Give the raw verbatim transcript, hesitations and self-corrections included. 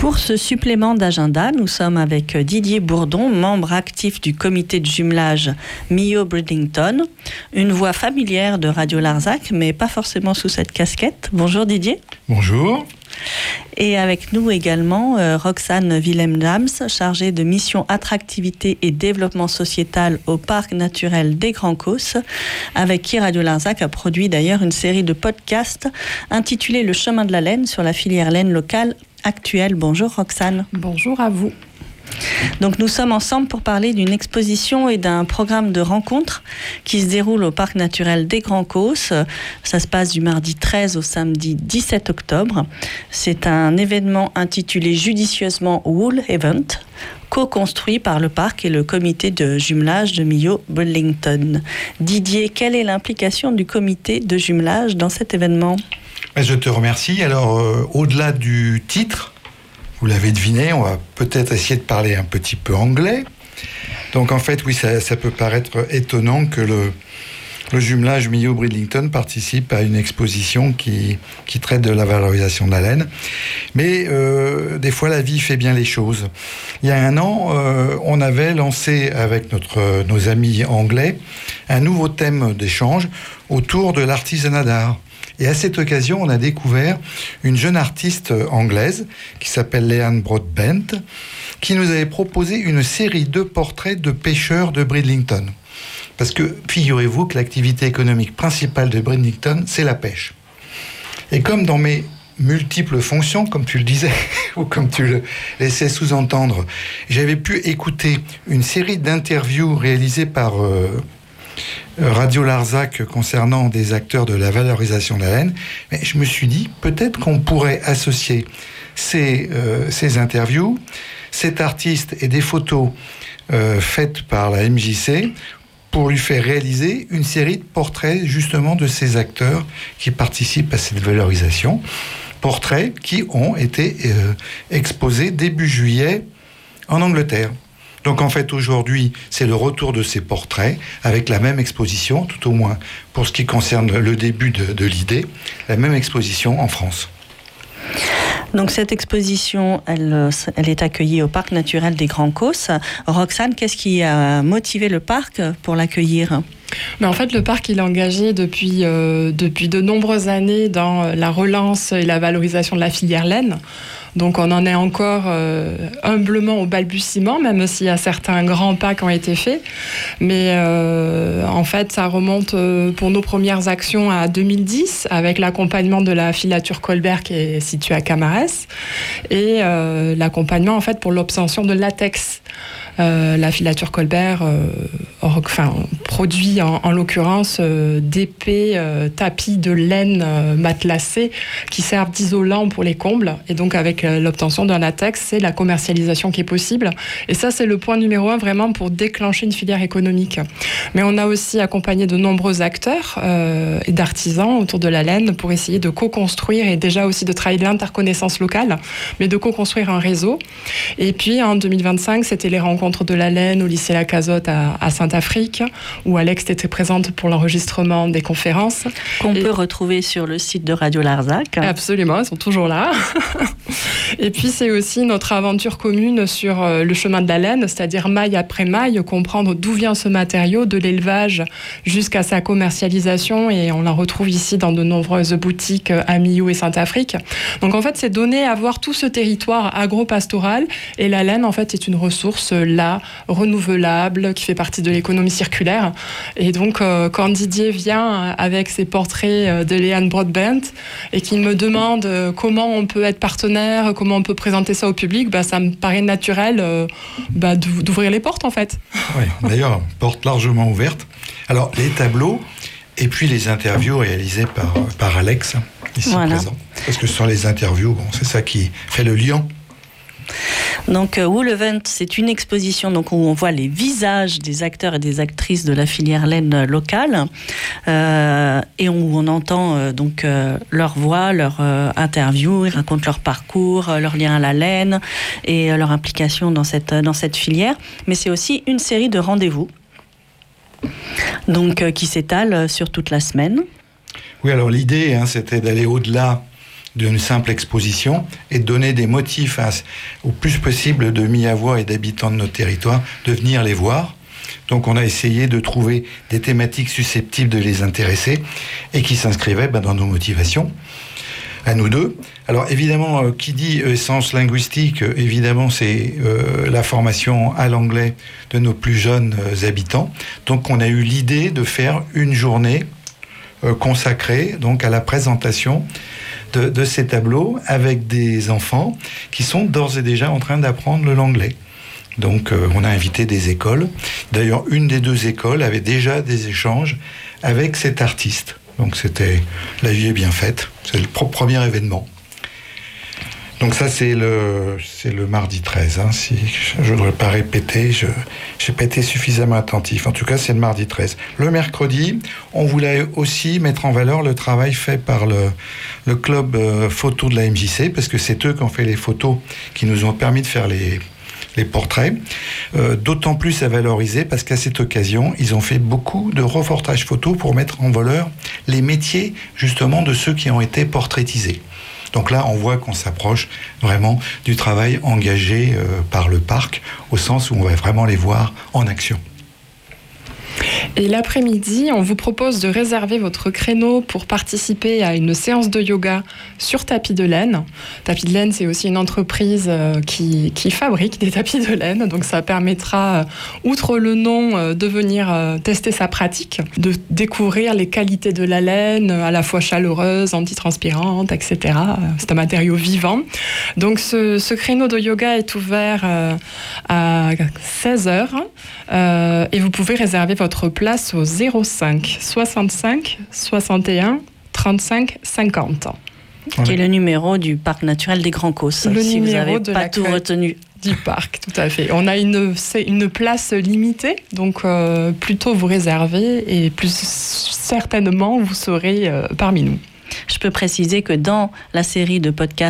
Pour ce supplément d'agenda, nous sommes avec Didier Bourdon, membre actif du comité de jumelage Millau Bridlington, une voix familière de Radio Larzac, mais pas forcément sous cette casquette. Bonjour Didier. Bonjour. Et avec nous également euh, Roxane Willem-Dams, chargée de mission attractivité et développement sociétal au parc naturel des Grands Causses, avec qui Radio Larzac a produit d'ailleurs une série de podcasts intitulée Le chemin de la laine sur la filière laine locale actuelle. Bonjour Roxane. Bonjour à vous. Donc nous sommes ensemble pour parler d'une exposition et d'un programme de rencontres qui se déroule au parc naturel des Grands Causses. Ça se passe du mardi treize au samedi dix-sept octobre. C'est un événement intitulé judicieusement Wool Event, co-construit par le parc et le comité de jumelage de Millau Bridlington. Didier, quelle est l'implication du comité de jumelage dans cet événement ? Je te remercie. Alors, euh, au-delà du titre, vous l'avez deviné, on va peut-être essayer de parler un petit peu anglais. Donc en fait, oui, ça, ça peut paraître étonnant que le, le jumelage Millau Bridlington participe à une exposition qui, qui traite de la valorisation de la laine. Mais euh, des fois, la vie fait bien les choses. Il y a un an, euh, on avait lancé avec notre, nos amis anglais un nouveau thème d'échange autour de l'artisanat d'art. Et à cette occasion, on a découvert une jeune artiste anglaise qui s'appelle Leanne Broadbent, qui nous avait proposé une série de portraits de pêcheurs de Bridlington. Parce que figurez-vous que l'activité économique principale de Bridlington, c'est la pêche. Et comme dans mes multiples fonctions, comme tu le disais, ou comme tu le laissais sous-entendre, j'avais pu écouter une série d'interviews réalisées par Euh, Radio Larzac concernant des acteurs de la valorisation de la laine, mais je me suis dit peut-être qu'on pourrait associer ces, euh, ces interviews, cet artiste et des photos euh, faites par la M J C pour lui faire réaliser une série de portraits justement de ces acteurs qui participent à cette valorisation, portraits qui ont été euh, exposés début juillet en Angleterre. Donc en fait aujourd'hui c'est le retour de ces portraits avec la même exposition, tout au moins pour ce qui concerne le début de, de l'idée, la même exposition en France. Donc cette exposition, elle, elle est accueillie au parc naturel des Grands Causses. Roxane, qu'est-ce qui a motivé le parc pour l'accueillir ? Mais en fait, le parc il est engagé depuis, euh, depuis de nombreuses années dans la relance et la valorisation de la filière laine. Donc on en est encore euh, humblement au balbutiement, même s'il y a certains grands pas qui ont été faits. Mais euh, en fait, ça remonte euh, pour nos premières actions à deux mille dix, avec l'accompagnement de la filature Colbert qui est située à Camarès, et euh, l'accompagnement en fait pour l'obtention de latex. Euh, la filature Colbert euh, or, enfin, produit en, en l'occurrence euh, d'épais euh, tapis de laine euh, matelassés qui servent d'isolant pour les combles, et donc avec euh, l'obtention d'un latex, c'est la commercialisation qui est possible, et ça c'est le point numéro un vraiment pour déclencher une filière économique. Mais on a aussi accompagné de nombreux acteurs euh, et d'artisans autour de la laine pour essayer de co-construire et déjà aussi de travailler l'interconnaissance locale, mais de co-construire un réseau. Et puis en deux mille vingt-cinq, c'était les rencontres de la laine au lycée La Cazotte à, à Saint-Afrique, où Alex était présente pour l'enregistrement des conférences. Qu'on et... peut retrouver sur le site de Radio Larzac. Absolument, ils sont toujours là. Et puis c'est aussi notre aventure commune sur le chemin de la laine, c'est-à-dire maille après maille, comprendre d'où vient ce matériau, de l'élevage jusqu'à sa commercialisation, et on la retrouve ici dans de nombreuses boutiques à Millau et Saint-Afrique. Donc en fait, c'est donner à voir tout ce territoire agro-pastoral, et la laine en fait est une ressource là, renouvelable, qui fait partie de l'économie circulaire. Et donc, euh, quand Didier vient avec ses portraits de Leanne Broadbent et qu'il me demande euh, comment on peut être partenaire, comment on peut présenter ça au public, bah, ça me paraît naturel euh, bah, d'ouvrir les portes, en fait. Oui, d'ailleurs, porte largement ouverte. Alors, les tableaux et puis les interviews réalisées par, par Alex, ici voilà. présent. Parce que ce sont les interviews, bon, c'est ça qui fait le lien. Donc Wool Event, c'est une exposition donc, où on voit les visages des acteurs et des actrices de la filière laine locale euh, et où on entend euh, donc euh, leur voix, leur euh, interview, ils racontent leur parcours, euh, leur lien à la laine et euh, leur implication dans cette, dans cette filière. Mais c'est aussi une série de rendez-vous donc, euh, qui s'étale sur toute la semaine. Oui, alors l'idée, hein, c'était d'aller au-delà d'une simple exposition et de donner des motifs à, au plus possible de Miavois et d'habitants de notre territoire de venir les voir. Donc on a essayé de trouver des thématiques susceptibles de les intéresser et qui s'inscrivaient ben, dans nos motivations, à nous deux. Alors évidemment, euh, qui dit essence linguistique, euh, évidemment c'est euh, la formation à l'anglais de nos plus jeunes euh, habitants. Donc on a eu l'idée de faire une journée euh, consacrée donc, à la présentation de, de ces tableaux avec des enfants qui sont d'ores et déjà en train d'apprendre l'anglais. Donc euh, on a invité des écoles. D'ailleurs, une des deux écoles avait déjà des échanges avec cet artiste. Donc c'était, la vie est bien faite. C'est le pro- premier événement. Donc ça c'est le, c'est le mardi treize. Hein, si je ne voudrais pas répéter, je n'ai pas été suffisamment attentif. En tout cas, c'est le mardi treize. Le mercredi, on voulait aussi mettre en valeur le travail fait par le, le club euh, photo de la M J C, parce que c'est eux qui ont fait les photos qui nous ont permis de faire les... les portraits, euh, d'autant plus à valoriser parce qu'à cette occasion, ils ont fait beaucoup de reportages photos pour mettre en valeur les métiers justement de ceux qui ont été portraitisés. Donc là, on voit qu'on s'approche vraiment du travail engagé euh, par le parc, au sens où on va vraiment les voir en action. Et l'après-midi, on vous propose de réserver votre créneau pour participer à une séance de yoga sur tapis de laine. Tapis de laine, c'est aussi une entreprise qui, qui fabrique des tapis de laine. Donc ça permettra, outre le nom, de venir tester sa pratique, de découvrir les qualités de la laine, à la fois chaleureuse, antitranspirante, et cetera. C'est un matériau vivant. Donc ce, ce créneau de yoga est ouvert à seize heures euh, et vous pouvez réserver votre place au zéro cinq soixante-cinq soixante et un trente-cinq cinquante. Qui est le numéro du parc naturel des Grands Causses. Le si numéro vous n'avez de pas tout retenu. Du parc, tout à fait. On a une, c'est une place limitée, donc euh, plus tôt vous réservez et plus certainement vous serez euh, parmi nous. Je peux préciser que dans la série de podcasts